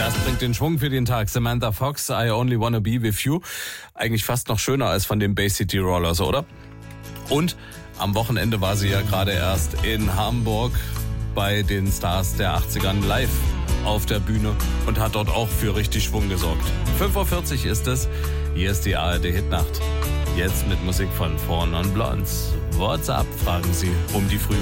Das bringt den Schwung für den Tag. Samantha Fox, I Only Wanna Be With You. Eigentlich fast noch schöner als von den Bay City Rollers, oder? Und am Wochenende war sie ja gerade erst in Hamburg bei den Stars der 80ern live auf der Bühne und hat dort auch für richtig Schwung gesorgt. 5:40 Uhr ist es. Hier ist die ARD-Hitnacht. Jetzt mit Musik von Four Non Blondes. What's up, fragen sie um die frühe